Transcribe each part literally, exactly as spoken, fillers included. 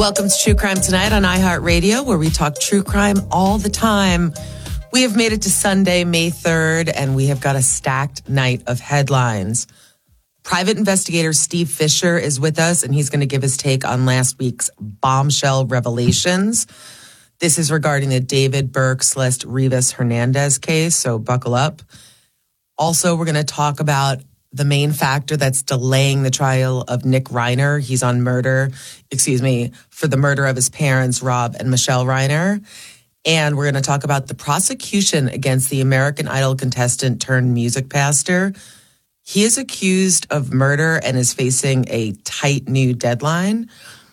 Welcome to True Crime Tonight on iHeartRadio, where we talk true crime all the time. We have made it to Sunday, May third, and we have got a stacked night of headlines. Private investigator Steve Fisher is with us, and he's going to give his take on last week's bombshell revelations. This is regarding the David Burke Celeste Rivas Hernandez case, so buckle up. Also, we're going to talk about the main factor that's delaying the trial of Nick Reiner. He's on murder, excuse me, for the murder of his parents, Rob and Michelle Reiner. And we're going to talk about the prosecution against the American Idol contestant turned music pastor. He is accused of murder and is facing a tight new deadline.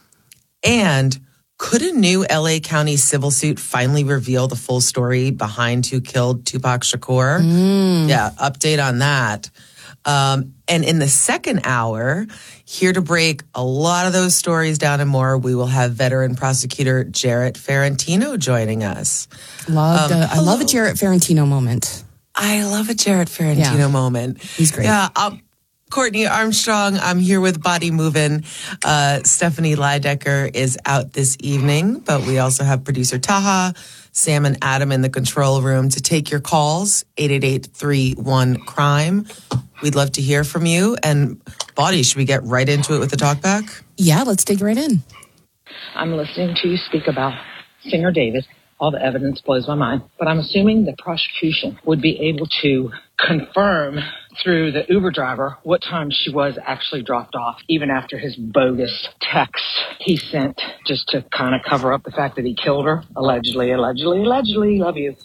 And could a new L A County civil suit finally reveal the full story behind who killed Tupac Shakur? Mm. Yeah, update on that. Um, and in the second hour, here to break a lot of those stories down and more, we will have veteran prosecutor Jarrett Ferrantino joining us. Loved, Um, uh, I love a Jarrett Ferrantino moment. I love a Jarrett Ferrantino Yeah. moment. He's great. Yeah, um, Courtney Armstrong, I'm here with Body Movin'. Uh, Stephanie Lidecker is out this evening, but we also have producer Taha, Sam and Adam in the control room to take your calls, eight eight eight, three one, crime. We'd love to hear from you. And Body, should we get right into it with the talkback? Yeah, let's dig right in. I'm listening to you speak about singer David. All the evidence blows my mind. But I'm assuming the prosecution would be able to confirm through the Uber driver what time she was actually dropped off, even after his bogus text he sent just to kind of cover up the fact that he killed her. Allegedly, allegedly, allegedly. Love you.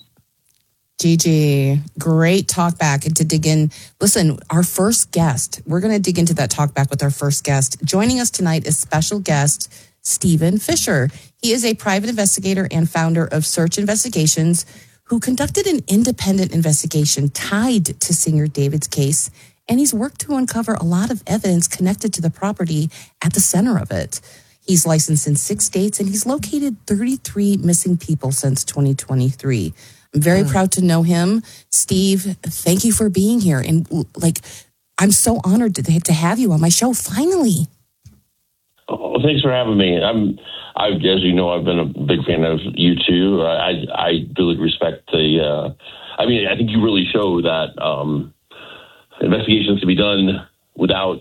Gigi, great talk back and to dig in. Listen, our first guest, we're going to dig into that talk back with our first guest. Joining us tonight is special guest Stephen Fisher. He is a private investigator and founder of Search Investigations, who conducted an independent investigation tied to singer David's case. And he's worked to uncover a lot of evidence connected to the property at the center of it. He's licensed in six states and he's located thirty-three missing people since twenty twenty-three. I'm very mm. proud to know him. Steve, thank you for being here. And like, I'm so honored to, to have you on my show finally. Oh, thanks for having me. I'm, I, as you know, I've been a big fan of you too. I, I really respect the, uh, I mean, I think you really show that um, investigations can be done without,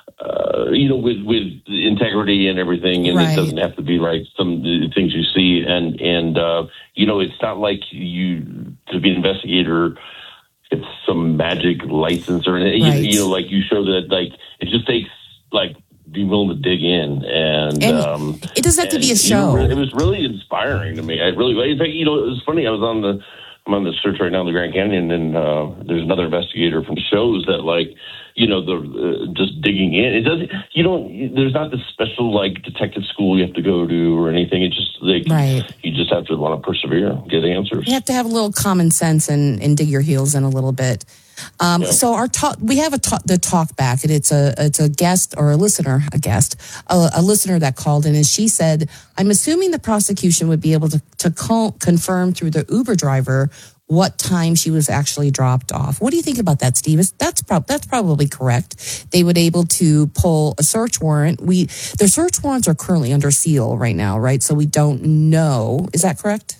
uh, you know, with, with integrity and everything. And right. It doesn't have to be like some things you see. And, and uh, you know, it's not like you, to be an investigator, it's some magic license or anything. Right. You, you know, like you show that, like, it just takes, like, be willing to dig in, and, and um, it doesn't have to be a show. You know, it was really inspiring to me. I really, in fact, you know, it was funny. I was on the, I'm on the search right now in the Grand Canyon, and uh, there's another investigator from shows that, like, you know, the uh, just digging in. It doesn't, you don't. There's not this special like detective school you have to go to or anything. It's just like right. You just have to want to persevere, get answers. You have to have a little common sense and, and dig your heels in a little bit. Um, yeah. So our talk, we have a talk, the talk back, and it's a it's a guest or a listener, a guest, a, a listener that called in, and she said, "I'm assuming the prosecution would be able to to call, confirm through the Uber driver what time she was actually dropped off." What do you think about that, Steve? Is that's prob- that's probably correct. They would able to pull a search warrant. We their search warrants are currently under seal right now, right? So we don't know. Is that correct?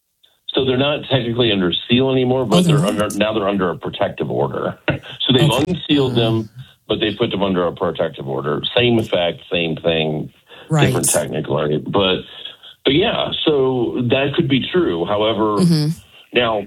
So they're not technically under seal anymore, but oh, they're, they're under, now they're under a protective order. So they've okay. unsealed them, but they put them under a protective order. Same effect, same thing, right. different technically. But but yeah, so that could be true. However, mm-hmm. now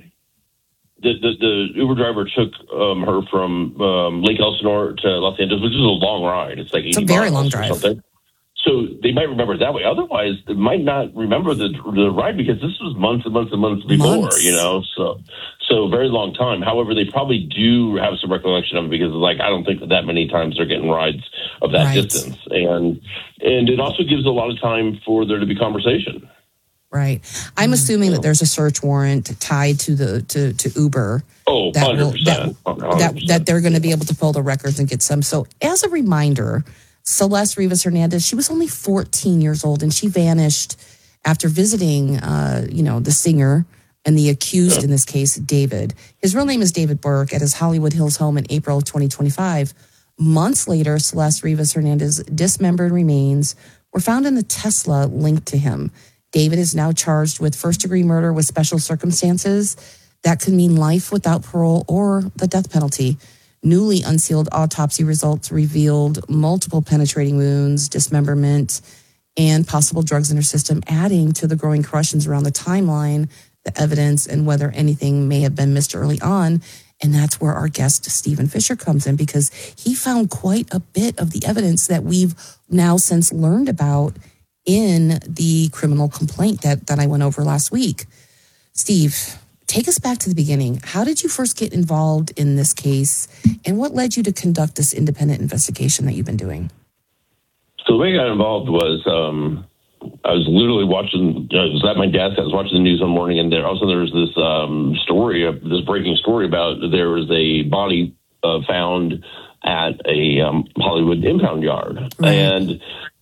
the, the the Uber driver took um, her from um, Lake Elsinore to Los Angeles, which is a long ride. It's like eighty it's a very miles long or drive. something. So they might remember it that way. Otherwise, they might not remember the the ride because this was months and months and months before, months. you know. So, so very long time. However, they probably do have some recollection of it because, like, I don't think that, that many times they're getting rides of that right. distance, and and it also gives a lot of time for there to be conversation. Right. I'm mm-hmm. assuming that there's a search warrant tied to the to, to Uber. Oh, that one hundred percent. Will, that, that that they're going to be able to pull the records and get some. So, as a reminder, Celeste Rivas Hernandez, she was only fourteen years old, and she vanished after visiting, uh, you know, the singer and the accused yeah. in this case, David. His real name is David Burke, at his Hollywood Hills home in April of twenty twenty-five. Months later, Celeste Rivas Hernandez dismembered remains were found in the Tesla linked to him. David is now charged with first-degree murder with special circumstances. That could mean life without parole or the death penalty. Newly unsealed autopsy results revealed multiple penetrating wounds, dismemberment, and possible drugs in her system, adding to the growing questions around the timeline, the evidence, and whether anything may have been missed early on. And that's where our guest, Stephen Fisher, comes in, because he found quite a bit of the evidence that we've now since learned about in the criminal complaint that, that I went over last week. Steve, take us back to the beginning. How did you first get involved in this case, and what led you to conduct this independent investigation that you've been doing? So the way I got involved was um, I was literally watching, I was at my desk, I was watching the news one morning, and there also there was this um, story, this breaking story about there was a body uh, found at a um, Hollywood impound yard. Right. And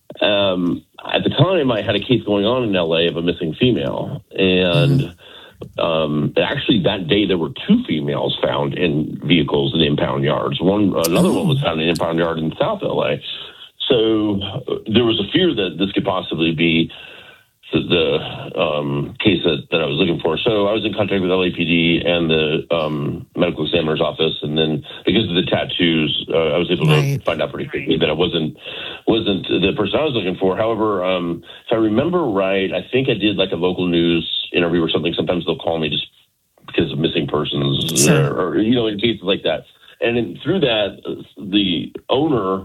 um, at the time, I had a case going on in L A of a missing female. And mm-hmm. um, actually, that day, there were two females found in vehicles in impound yards. One, Another oh. one was found in an impound yard in South L A. So uh, there was a fear that this could possibly be the, the um, case that, that I was looking for. So I was in contact with L A P D and the um, medical examiner's office, and then because of the tattoos, uh, I was able right. to find out pretty quickly that I wasn't wasn't the person I was looking for. However, um, if I remember right, I think I did like a local news interview or something. Sometimes they'll call me just because of missing persons, sure. or, or you know, in cases like that. And then through that, the owner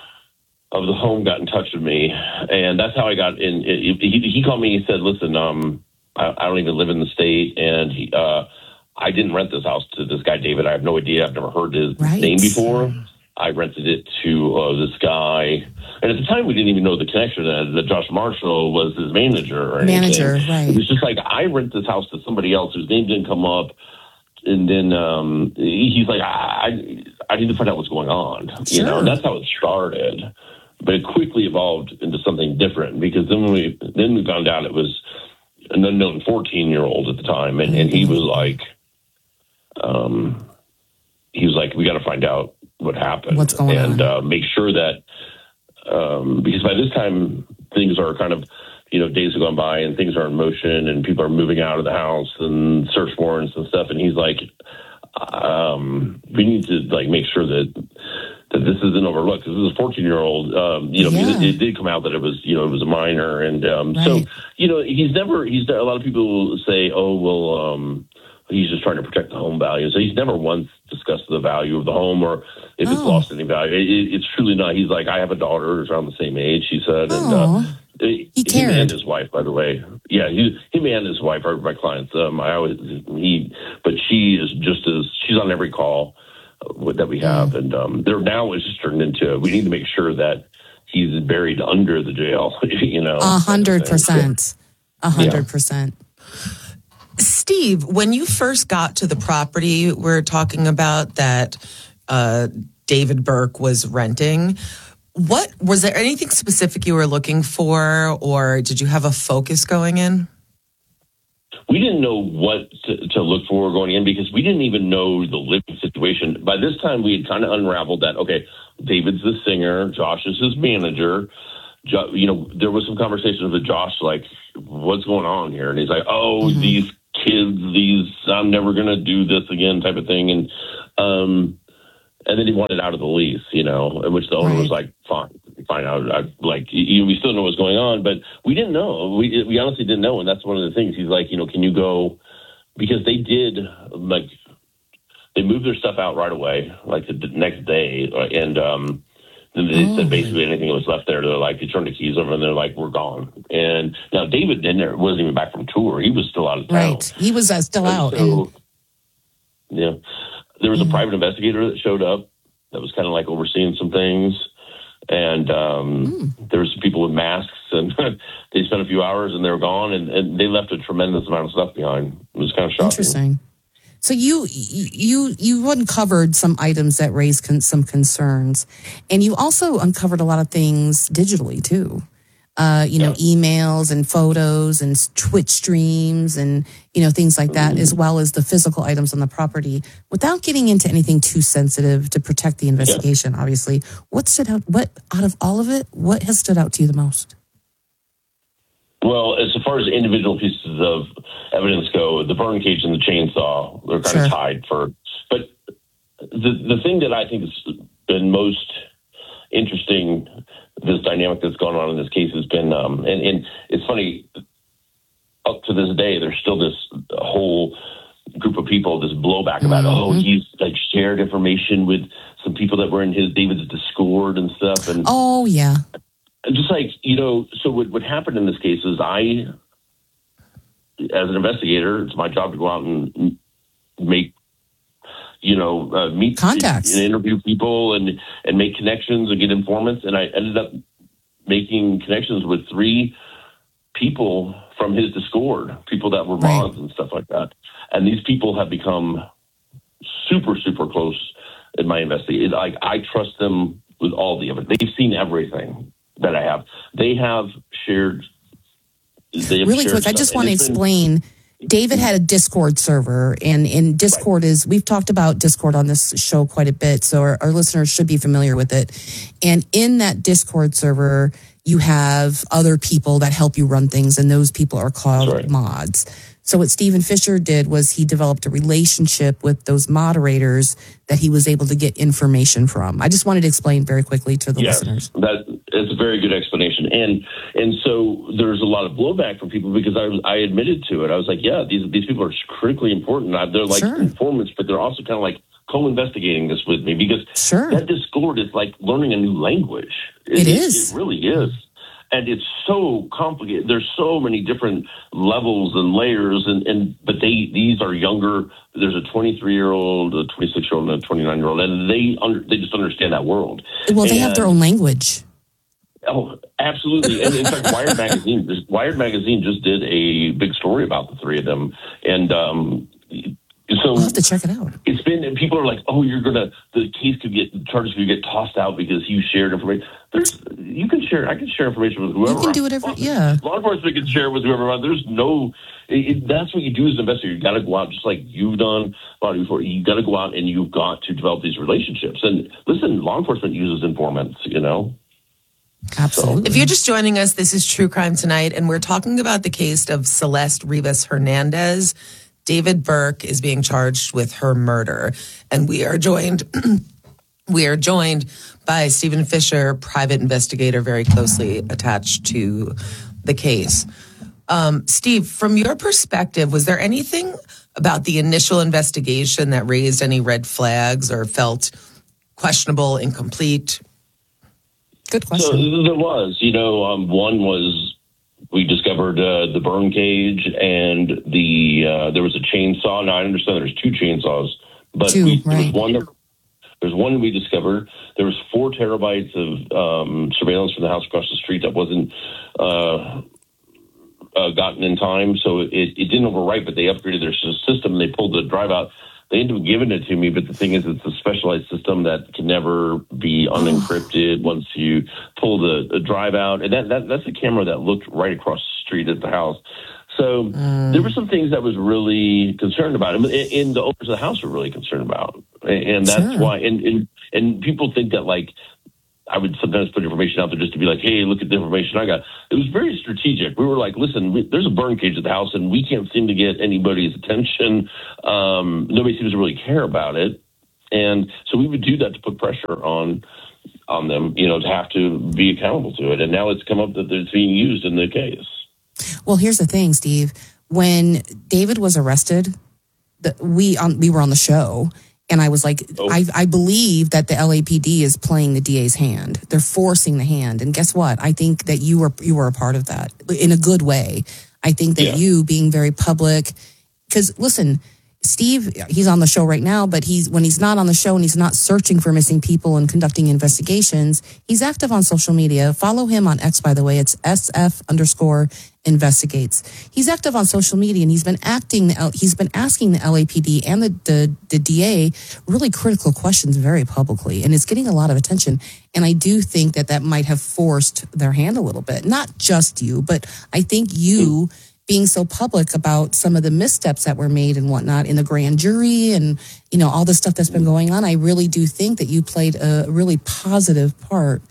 of the home got in touch with me, and that's how I got in. He, he called me. He said, "Listen, um, I, I don't even live in the state, and he, uh, I didn't rent this house to this guy David. I have no idea. I've never heard his right. name before. I rented it to uh, this guy, and at the time we didn't even know the connection that, that Josh Marshall was his manager. Or manager, anything. Right? It was just like I rent this house to somebody else whose name didn't come up." And then um, he's like, I, I need to find out what's going on. Sure. You know, and that's how it started. But it quickly evolved into something different, because then we then we found out it was an unknown fourteen-year-old at the time, and, and he was like, um, he was like, we got to find out what happened, what's going and on, uh, make sure that um, because by this time things are kind of, you know, days have gone by and things are in motion and people are moving out of the house and search warrants and stuff, and he's like, um, we need to like make sure that. that this isn't overlooked, because this is a fourteen-year-old, um, you know, yeah. it, it did come out that it was, you know, it was a minor. And um, right. so, you know, he's never, he's, a lot of people say, oh, well, um, he's just trying to protect the home value. So he's never once discussed the value of the home or if oh. it's lost any value. It, it, it's truly not. He's like, I have a daughter who's around the same age, he said. Oh. And uh, he cared. Him and his wife, by the way. Yeah, he, him and his wife are my clients. Um, I always, he, but she is just as, she's on every call that we have, and um, there now is just turned into, we need to make sure that he's buried under the jail, you know. A hundred percent. A hundred percent. Steve, when you first got to the property we're talking about that uh, David Burke was renting, what was there anything specific you were looking for, or did you have a focus going in? We didn't know what to, to look for going in, because we didn't even know the living situation. By this time, we had kind of unraveled that, okay, David's the singer, Josh is his manager. Jo- you know, there was some conversations with Josh, like, what's going on here? And he's like, oh, mm-hmm. these kids, these, I'm never going to do this again type of thing. And um, and then he wanted out of the lease, you know, in which the owner right. was like, fine, fine. I, I, like, you, we still know what's going on, but we didn't know. We we honestly didn't know. And that's one of the things. He's like, you know, can you go, because they did, like, they moved their stuff out right away, like the, the next day. And um, then they oh. said basically anything that was left there, they're like, they turned the keys over and they're like, we're gone. And now David didn't, wasn't even back from tour. He was still out of town. Right. He was uh, still and out. So, and... Yeah. There was a mm. private investigator that showed up that was kind of like overseeing some things. And um, mm. there was some people with masks, and they spent a few hours and they were gone, and, and they left a tremendous amount of stuff behind. It was kind of shocking. Interesting. So you you you uncovered some items that raised con- some concerns, and you also uncovered a lot of things digitally too. Uh, you know, yeah. emails and photos and Twitch streams and, you know, things like that, mm-hmm. as well as the physical items on the property. Without getting into anything too sensitive to protect the investigation, yeah. obviously, what stood out, what out of all of it, what has stood out to you the most? Well, as far as individual pieces of evidence go, the burn cage and the chainsaw, they're kind Sure. of tied for. But the the thing that I think has been most interesting, this dynamic that's gone on in this case has been, um, and, and it's funny, up to this day, there's still this whole group of people, this blowback about, mm-hmm. oh, he's like shared information with some people that were in his David's Discord and stuff. And oh, yeah. And just like, you know, so what, what happened in this case is I, as an investigator, it's my job to go out and make, you know, uh, meet contacts and interview people and, and make connections and get informants. And I ended up making connections with three people from his Discord, people that were right. mods and stuff like that. And these people have become super, super close in my investigation. Like, I trust them with all the evidence. They've seen everything that I have. They have shared. They have really shared quick, stuff. I just And want to it's been- explain. David had a Discord server, and in Discord right. is, we've talked about Discord on this show quite a bit, so our, our listeners should be familiar with it. And in that Discord server, you have other people that help you run things, and those people are called right. mods. So what Stephen Fisher did was he developed a relationship with those moderators that he was able to get information from. I just wanted to explain very quickly to the yes, listeners. That it's a very good explanation, and and so there's a lot of blowback from people because I was I admitted to it. I was like, yeah, these these people are critically important. They're like sure. informants, but they're also kind of like co-investigating this with me because sure. that Discord is like learning a new language. It, it is. It really is. And it's so complicated. There's so many different levels and layers, and, and but they these are younger. There's a twenty-three year old, a twenty-six year old, and a twenty-nine year old, and they under, they just understand that world. Well, they and, have their own language. Oh, absolutely. And in fact, Wired magazine, Wired magazine just did a big story about the three of them, and um, so I'll have to check it out. It's been, and people are like, "Oh, you're gonna the case could get charges could get tossed out because you shared information." There's, you can share. I can share information with whoever. You can do whatever. Yeah. Law enforcement can share with whoever. There's no. It, it, that's what you do as an investigator. You got to go out, just like you've done a lot before. You got to go out and you've got to develop these relationships. And listen, law enforcement uses informants. You know. Absolutely. If you're just joining us, this is True Crime Tonight, and we're talking about the case of Celeste Rivas Hernandez. David Burke is being charged with her murder, and we are joined. we are joined by Stephen Fisher, private investigator, very closely attached to the case. Um, Steve, from your perspective, was there anything about the initial investigation that raised any red flags or felt questionable, incomplete? Good question. So there was, you know, um, one was we discovered uh, the burn cage and the uh, there was a chainsaw. Now I understand there's two chainsaws, but two, we, right. there was one. That, there's one we discovered. There was four terabytes of um, surveillance from the house across the street that wasn't uh, uh, gotten in time, so it, it didn't overwrite. But they upgraded their system and they pulled the drive out. They ended up giving it to me, but the thing is, it's a specialized system that can never be unencrypted once you pull the, the drive out. And that, that that's a camera that looked right across the street at the house. So mm. there were some things that was really concerned about, and, and the owners of the house were really concerned about. And that's sure. why, and, and, and people think that, like, I would sometimes put information out there just to be like, hey, look at the information I got. It was very strategic. We were like, listen, we, there's a burn cage at the house, and we can't seem to get anybody's attention. Um, nobody seems to really care about it. And so we would do that to put pressure on on them, you know, to have to be accountable to it. And now it's come up that it's being used in the case. Well, here's the thing, Steve. When David was arrested, the, we on, we were on the show. And I was like, oh. I, I believe that the L A P D is playing the D A's hand. They're forcing the hand. And guess what? I think that you were you were a part of that in a good way. I think that yeah. you being very public, because listen, Steve, he's on the show right now, but he's when he's not on the show and he's not searching for missing people and conducting investigations, he's active on social media. Follow him on X, by the way. It's S F underscore investigates. He's active on social media, and he's been acting. He's been asking the L A P D and the, the the D A really critical questions very publicly, and it's getting a lot of attention. And I do think that that might have forced their hand a little bit. Not just you, but I think you being so public about some of the missteps that were made and whatnot in the grand jury, and you know all the stuff that's been going on. I really do think that you played a really positive part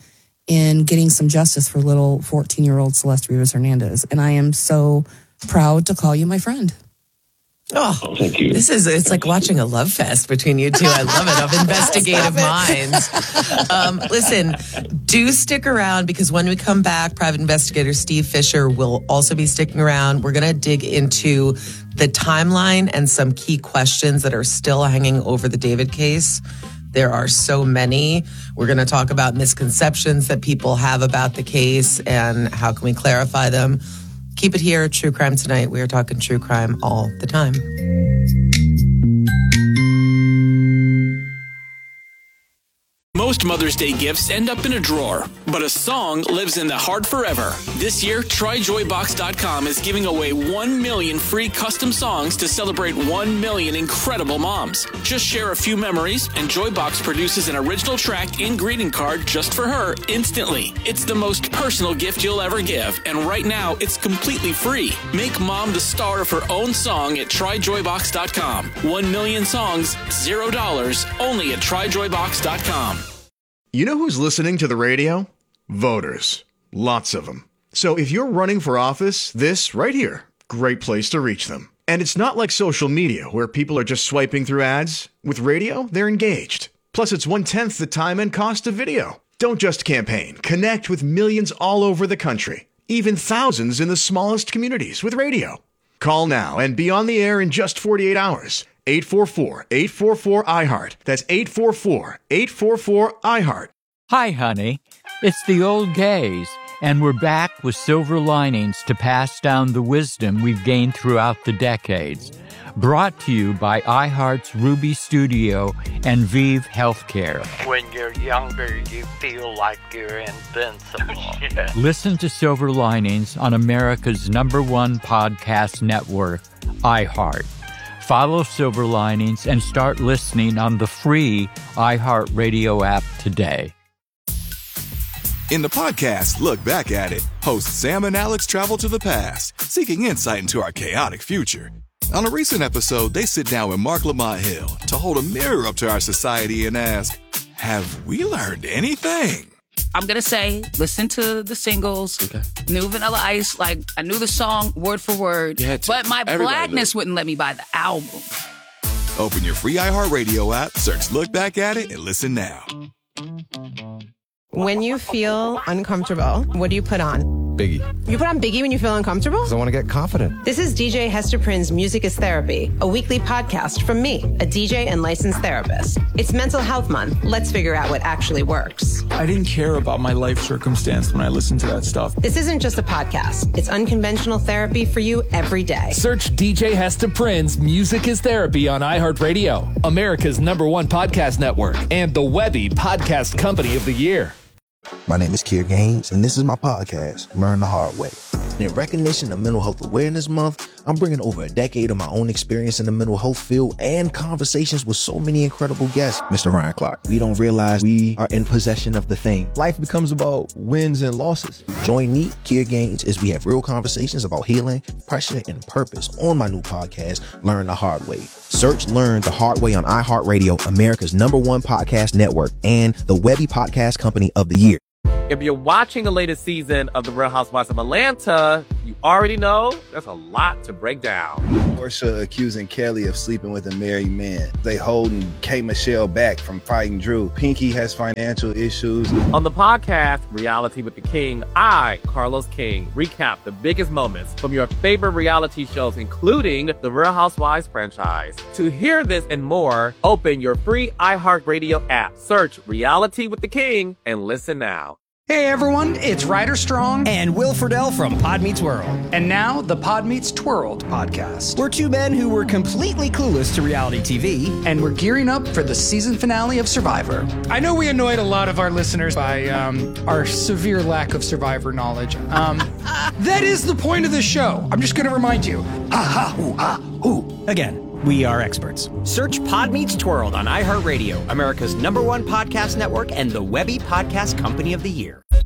in getting some justice for little fourteen-year-old Celeste Rivas Hernandez. And I am so proud to call you my friend. Oh, oh, thank you. This is, it's like watching a love fest between you two. I love it, of investigative minds. Um, listen, do stick around, because when we come back, Private Investigator Steve Fisher will also be sticking around. We're going to dig into the timeline and some key questions that are still hanging over the David case. There are so many. We're going to talk about misconceptions that people have about the case and how can we clarify them. Keep it here at True Crime Tonight. We are talking true crime all the time. Most Mother's Day gifts end up in a drawer, but a song lives in the heart forever. This year, try joy box dot com is giving away one million free custom songs to celebrate one million incredible moms. Just share a few memories, and Joybox produces an original track and greeting card just for her instantly. It's the most personal gift you'll ever give, and right now, it's completely free. Make mom the star of her own song at try joy box dot com. One million songs, zero dollars, only at try joy box dot com. You know who's listening to the radio? Voters. Lots of them. So if you're running for office, this right here, great place to reach them. And it's not like social media where people are just swiping through ads. With radio, they're engaged. Plus, it's one-tenth the time and cost of video. Don't just campaign. Connect with millions all over the country. Even thousands in the smallest communities with radio. Call now and be on the air in just forty-eight hours. eight four four, eight four four, I heart. That's eight four four, eight four four, I heart. Hi, honey. It's the old gays, and we're back with silver linings to pass down the wisdom we've gained throughout the decades. Brought to you by iHeart's Ruby Studio and Vive Healthcare. When you're younger, you feel like you're invincible. Listen to Silver Linings on America's number one podcast network, iHeart. Follow Silver Linings and start listening on the free iHeartRadio app today. In the podcast, Look Back at It, hosts Sam and Alex travel to the past, seeking insight into our chaotic future. On a recent episode, they sit down with Mark Lamont Hill to hold a mirror up to our society and ask, have we learned anything? I'm going to say, listen to the singles, okay. New Vanilla Ice, like, I knew the song word for word, yeah, but my blackness wouldn't let me buy the album. Open your free iHeartRadio app, search Look Back at It, and listen now. When you feel uncomfortable, what do you put on? Biggie. You put on Biggie when you feel uncomfortable? Because I want to get confident. This is D J Hester Prynne's Music is Therapy, a weekly podcast from me, a D J and licensed therapist. It's Mental Health Month. Let's figure out what actually works. I didn't care about my life circumstance when I listened to that stuff. This isn't just a podcast. It's unconventional therapy for you every day. Search D J Hester Prynne's Music is Therapy on iHeartRadio, America's number one podcast network, and the Webby Podcast Company of the Year. My name is Kier Gaines, and this is my podcast, Learn the Hard Way. In recognition of Mental Health Awareness Month, I'm bringing over a decade of my own experience in the mental health field and conversations with so many incredible guests. Mister Ryan Clark, we don't realize we are in possession of the thing. Life becomes about wins and losses. Join me, Kier Gaines, as we have real conversations about healing, pressure, and purpose on my new podcast, Learn the Hard Way. Search Learn the Hard Way on iHeartRadio, America's number one podcast network, and the Webby Podcast Company of the Year. If you're watching the latest season of The Real Housewives of Atlanta, you already know there's a lot to break down. Porsha accusing Kelly of sleeping with a married man. They holding K. Michelle back from fighting Drew. Pinky has financial issues. On the podcast, Reality with the King, I, Carlos King, recap the biggest moments from your favorite reality shows, including the Real Housewives franchise. To hear this and more, open your free iHeartRadio app. Search Reality with the King and listen now. Hey everyone, it's Ryder Strong and Will Friedle from Pod Meets World. And now, the Pod Meets Twirled podcast. We're two men who were completely clueless to reality T V, and we're gearing up for the season finale of Survivor. I know we annoyed a lot of our listeners by um, our severe lack of Survivor knowledge. Um, that is the point of the show. I'm just going to remind you. Ha ha, ooh, ah, ooh. Again. We are experts. Search Pod Meets Twirled on iHeartRadio, America's number one podcast network and the Webby Podcast Company of the Year.